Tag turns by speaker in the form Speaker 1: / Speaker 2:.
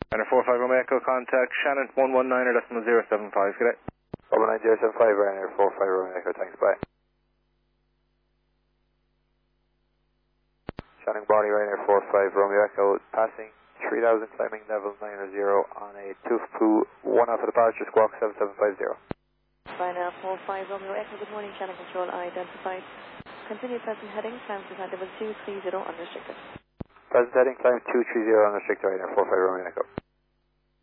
Speaker 1: Ryanair 45 Romeo Echo, contact Shannon 119.075, good day.
Speaker 2: 119.075, Ryanair 45 Romeo Echo, thanks, bye. Shannon Barney, Ryanair 45 Romeo Echo, passing 3000, climbing level 900 on a Tufu 1 off of departure, squawk 7750.
Speaker 3: Ryanair 45 Romeo Echo, good morning, channel control identified. Continue present heading, climb to level 230 unrestricted.
Speaker 2: Present heading, climb 230 unrestricted, Ryanair 45 Romeo Echo.